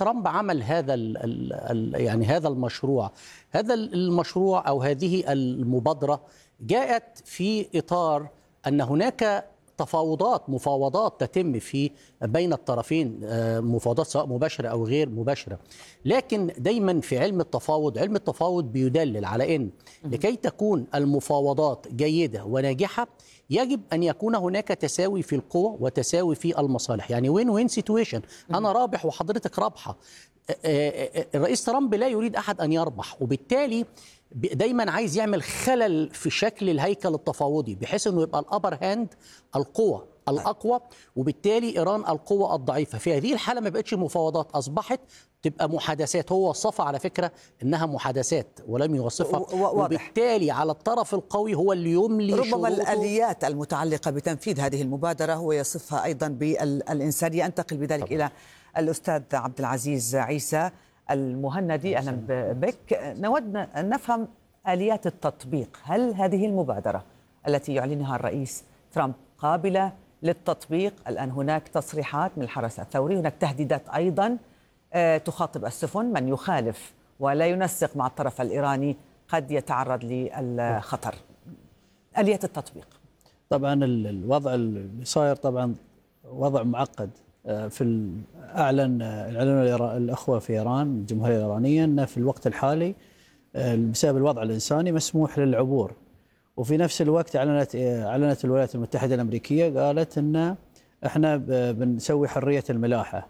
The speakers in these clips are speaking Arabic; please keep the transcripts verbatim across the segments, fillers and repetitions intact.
ترامب عمل هذا ال ال يعني هذا المشروع هذا المشروع أو هذه المبادرة جاءت في إطار أن هناك تفاوضات مفاوضات تتم في بين الطرفين، مفاوضات سواء مباشرة أو غير مباشرة. لكن دايما في علم التفاوض علم التفاوض بيدلل على أن لكي تكون المفاوضات جيدة وناجحة يجب أن يكون هناك تساوي في القوى وتساوي في المصالح، يعني وين وين سيتويشن، أنا رابح وحضرتك رابحة. الرئيس ترامب لا يريد أحد أن يربح، وبالتالي دايما عايز يعمل خلل في شكل الهيكل التفاوضي بحيث انه يبقى الابر هاند القوة الاقوى وبالتالي ايران القوة الضعيفة. في هذه الحالة ما بقتش مفاوضات، اصبحت تبقى محادثات. هو وصفها على فكرة انها محادثات ولم يوصفها، وبالتالي على الطرف القوي هو اللي يملي ربما الاليات المتعلقة بتنفيذ هذه المبادرة هو يصفها ايضا بالانسانية. انتقل بذلك طبعا. الى الاستاذ عبد العزيز عيسى المهندي، أهلا بك. نود أن نفهم آليات التطبيق. هل هذه المبادرة التي يعلنها الرئيس ترامب قابلة للتطبيق؟ الآن هناك تصريحات من الحرس الثوري، هناك تهديدات أيضا تخاطب السفن، من يخالف ولا ينسق مع الطرف الإيراني قد يتعرض للخطر. آليات التطبيق. طبعا الوضع اللي صاير طبعا وضع معقد. في أعلن اعلنوا الأخوة في إيران الجمهورية الإيرانية أن في الوقت الحالي بسبب الوضع الإنساني مسموح للعبور، وفي نفس الوقت أعلنت أعلنت الولايات المتحدة الأمريكية قالت أن إحنا بنسوي حرية الملاحة.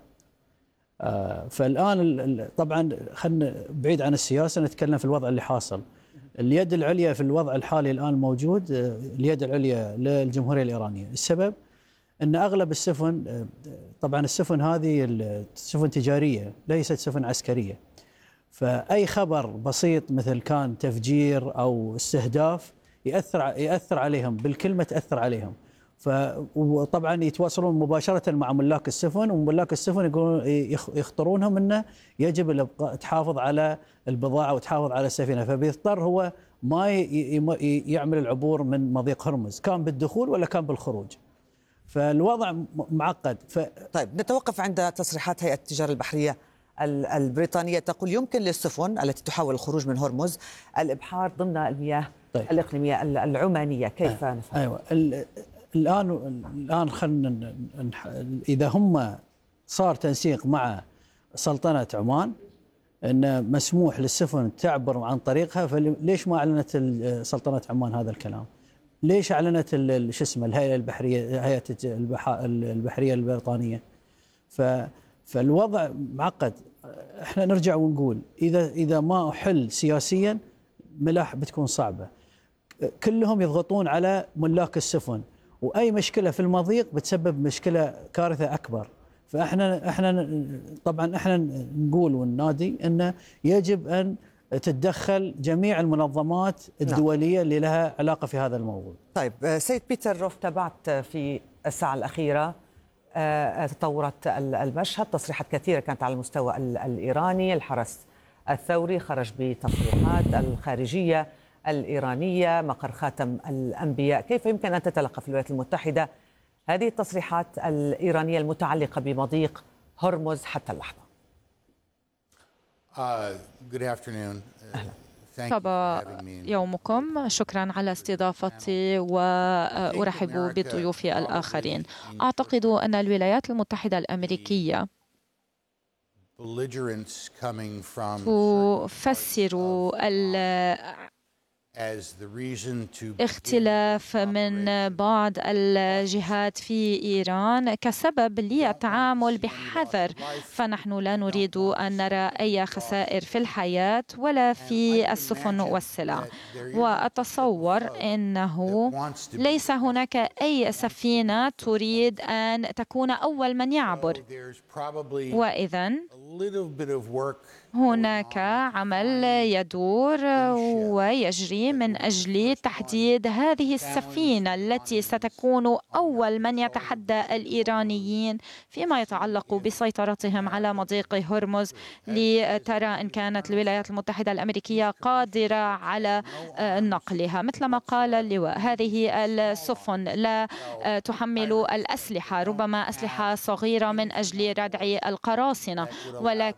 فالآن طبعا خلينا بعيد عن السياسة نتكلم في الوضع اللي حاصل. اليد العليا في الوضع الحالي الآن موجود اليد العليا للجمهورية الإيرانية. السبب أن أغلب السفن، طبعا السفن هذه سفن تجارية ليست سفن عسكرية، فأي خبر بسيط مثل كان تفجير أو استهداف يأثر يأثر عليهم، بالكلمة تأثر عليهم. فطبعا يتواصلون مباشرة مع ملاك السفن، وملاك السفن يقولون يخطرونهم أنه يجب الإبقاء تحافظ على البضاعة وتحافظ على السفينة، فبيضطر هو ما يعمل العبور من مضيق هرمز، كان بالدخول ولا كان بالخروج. فالوضع معقد. ف... طيب نتوقف عند تصريحات هيئة التجارة البحرية البريطانية، تقول يمكن للسفن التي تحاول الخروج من هرمز الإبحار ضمن المياه طيب. الإقليمية العمانية. كيف آه. نفهم؟ أيوة. الآن الآن خلينا إذا هم صار تنسيق مع سلطنة عمان أن مسموح للسفن تعبر عن طريقها، فليش ما أعلنت سلطنة عمان هذا الكلام؟ ليش أعلنت شو اسمه الهيئة البحرية هيئة البحرية البريطانية؟ ف فالوضع معقد. احنا نرجع ونقول إذا إذا ما أحل سياسيا ملاح بتكون صعبة. كلهم يضغطون على ملاك السفن، وأي مشكلة في المضيق بتسبب مشكلة كارثة أكبر. فاحنا احنا طبعا احنا نقول والنادي أنه يجب أن تتدخل جميع المنظمات الدولية نعم. اللي لها علاقة في هذا الموضوع. طيب سيد بيتر روف، تابعت في الساعة الأخيرة تطورات المشهد، تصريحات كثيرة كانت على المستوى الإيراني. الحرس الثوري خرج بتصريحات، الخارجية الإيرانية، مقر خاتم الأنبياء. كيف يمكن أن تتلقى في الولايات المتحدة هذه التصريحات الإيرانية المتعلقة بمضيق هرمز حتى اللحظة؟ Uh, good afternoon. طبعا يومكم، شكرا على استضافتي وأرحب بضيوفي الآخرين. أعتقد أن الولايات المتحدة الأمريكية تفسر اختلاف من بعض الجهات في إيران كسبب للتعامل بحذر، فنحن لا نريد أن نرى أي خسائر في الحياة ولا في السفن والسلع. وأتصور أنه ليس هناك أي سفينة تريد أن تكون أول من يعبر، وإذن هناك عمل يدور ويجري من أجل تحديد هذه السفينة التي ستكون أول من يتحدى الإيرانيين فيما يتعلق بسيطرتهم على مضيق هرمز، لترى إن كانت الولايات المتحدة الأمريكية قادرة على نقلها. مثل ما قال اللواء، هذه السفن لا تحمل الأسلحة، ربما أسلحة صغيرة من أجل ردع القراصنة، ولكن